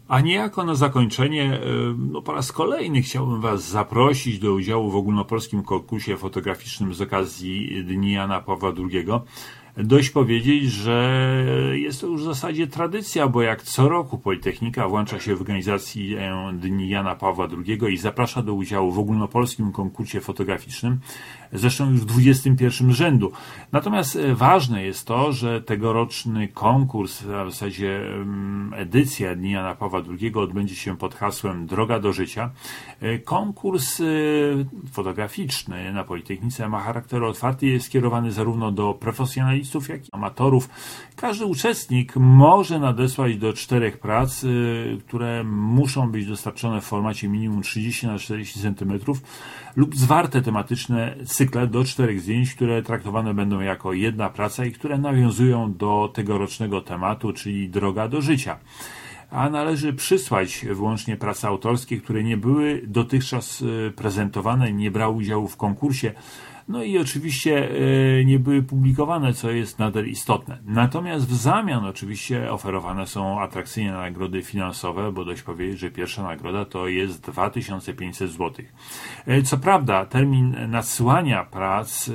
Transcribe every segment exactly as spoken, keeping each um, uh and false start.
A niejako na zakończenie, no po raz kolejny chciałbym Was zaprosić do udziału w ogólnopolskim konkursie fotograficznym z okazji Dni Jana Pawła drugiego. Dość powiedzieć, że jest to już w zasadzie tradycja, bo jak co roku Politechnika włącza się w organizację Dni Jana Pawła drugiego i zaprasza do udziału w ogólnopolskim konkursie fotograficznym, zresztą już dwudziestym pierwszym rzędu. Natomiast ważne jest to, że tegoroczny konkurs, a w zasadzie edycja Dni Jana Pawła drugiego odbędzie się pod hasłem Droga do życia. Konkurs fotograficzny na Politechnice ma charakter otwarty i jest skierowany zarówno do profesjonalistów, jak i amatorów. Każdy uczestnik może nadesłać do czterech prac, które muszą być dostarczone w formacie minimum trzydzieści na czterdzieści centymetrów lub zwarte tematyczne cykle do czterech zdjęć, które traktowane będą jako jedna praca i które nawiązują do tegorocznego tematu, czyli Droga do życia. A należy przysłać wyłącznie prace autorskie, które nie były dotychczas prezentowane, nie brały udziału w konkursie, no i oczywiście nie były publikowane, co jest nader istotne. Natomiast w zamian oczywiście oferowane są atrakcyjne nagrody finansowe, bo dość powiedzieć, że pierwsza nagroda to jest dwa tysiące pięćset złotych. Co prawda termin nadsyłania prac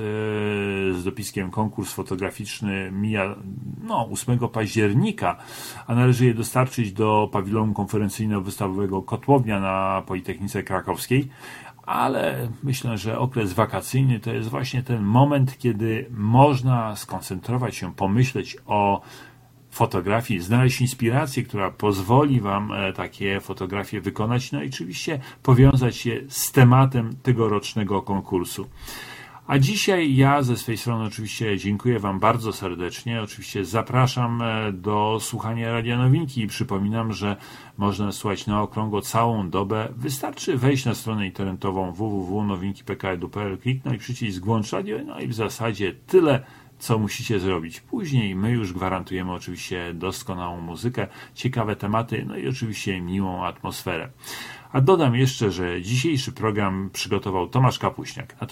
z dopiskiem konkurs fotograficzny mija no, ósmego października, a należy je dostarczyć do pawilonu konferencyjno-wystawowego Kotłownia na Politechnice Krakowskiej. Ale myślę, że okres wakacyjny to jest właśnie ten moment, kiedy można skoncentrować się, pomyśleć o fotografii, znaleźć inspirację, która pozwoli Wam takie fotografie wykonać, no i oczywiście powiązać je z tematem tegorocznego konkursu. A dzisiaj ja ze swojej strony oczywiście dziękuję Wam bardzo serdecznie. Oczywiście zapraszam do słuchania Radia Nowinki i przypominam, że można słuchać na okrągło całą dobę. Wystarczy wejść na stronę internetową w w w kropka nowinki kropka p k edu kropka p l, kliknąć przycisk włącz radio, no i w zasadzie tyle, co musicie zrobić. Później my już gwarantujemy oczywiście doskonałą muzykę, ciekawe tematy, no i oczywiście miłą atmosferę. A dodam jeszcze, że dzisiejszy program przygotował Tomasz Kapuśniak.